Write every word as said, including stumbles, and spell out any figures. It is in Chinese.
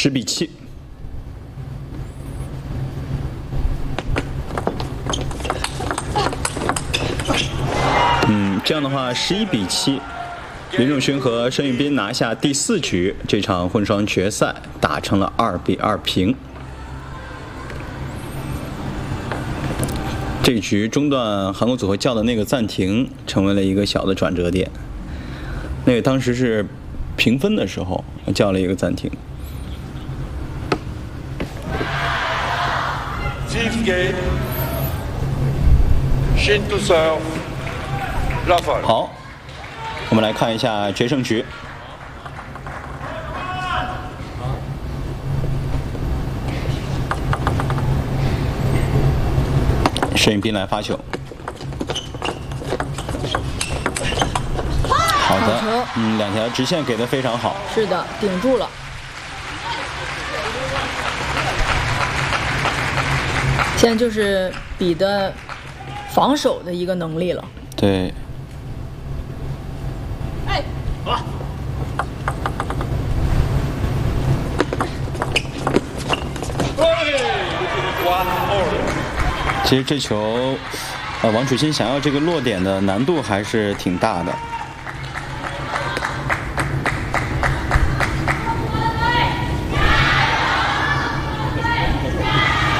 十比七。嗯，这样的话，十一比七，林仲勋和申玉斌拿下第四局，这场混双决赛打成了二比二平。这一局中段，韩国组合叫的那个暂停，成为了一个小的转折点。那个当时是平分的时候叫了一个暂停。好，我们来看一下决胜局。申玉斌来发球。好的，嗯，两条直线给的非常好。 是的，顶住了。现在就是比的防守的一个能力了。 对。 哎，好。 其实这球，呃，王楚钦想要这个落点的难度还是挺大的。